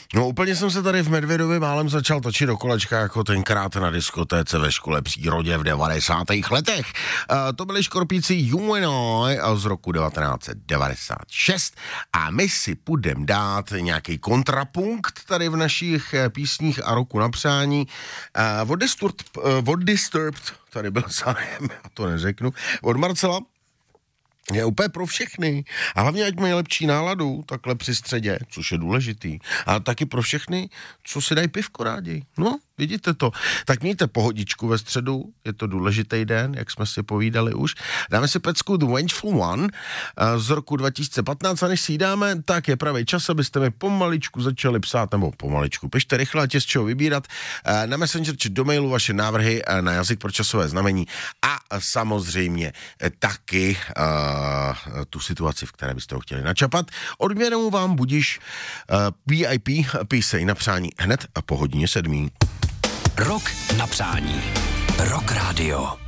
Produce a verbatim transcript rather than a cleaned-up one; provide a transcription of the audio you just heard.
No úplně jsem se tady v Medvědově málem začal točit do kolečka jako tenkrát na diskotéce ve škole přírodě v devadesátých letech. Uh, to byli Škorpíci Humanoid z roku devatenáct set devadesát šest a my si půjdem dát nějaký kontrapunkt tady v našich písních a roku na přání. Uh, od, Disturbed, uh, od Disturbed, tady byl zájem, já to neřeknu, od Marcela. Je úplně pro všechny. A hlavně, ať mají lepší náladu, takhle při středě, což je důležitý. A taky pro všechny, co si dají pivko rádi. No, vidíte to. Tak mějte pohodičku ve středu, je to důležitý den, jak jsme si povídali už. Dáme si pecku The Vengeful One z roku dva tisíce patnáct a než si ji dáme, tak je pravý čas, abyste mi pomaličku začali psát, nebo pomaličku, pište rychle, ať je z čeho vybírat. Na Messenger či do mailu vaše návrhy na jazyk pro časové znamení a samozřejmě taky uh, tu situaci, v které byste ho chtěli načapat. Odměnou vám budíš uh, V I P písej na přání hned po hodině sedmý. Rok na přání. Rock Radio.